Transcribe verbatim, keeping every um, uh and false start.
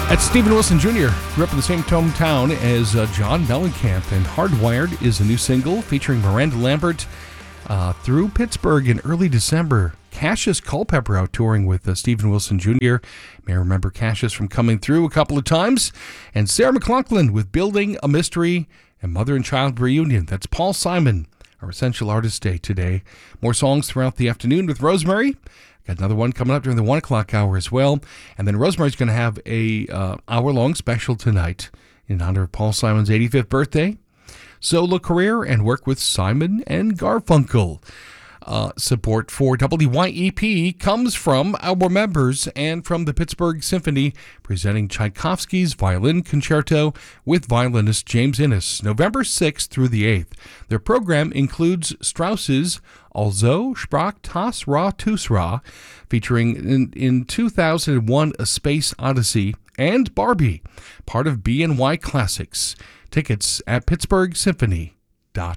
That's Steven Wilson Junior Grew up in the same hometown as uh, John Mellencamp, and Hardwired is a new single featuring Miranda Lambert uh, through Pittsburgh in early December. Cassius Culpepper out touring with uh, Steven Wilson Junior You may remember Cassius from coming through a couple of times. And Sarah McLachlan with Building a Mystery and Mother and Child Reunion. That's Paul Simon, our Essential Artist Day today. More songs throughout the afternoon with Rosemary. Got another one coming up during the one o'clock hour as well. And then Rosemary's going to have a uh, hour-long special tonight in honor of Paul Simon's eighty-fifth birthday. Solo career and work with Simon and Garfunkel. Uh, support for W Y E P comes from our members and from the Pittsburgh Symphony, presenting Tchaikovsky's Violin Concerto with violinist James Innes, November sixth through the eighth. Their program includes Strauss's Also sprach das Zarathustra, featuring in, in two thousand one A Space Odyssey, and Barbie, part of B and Y Classics. Tickets at pittsburgh symphony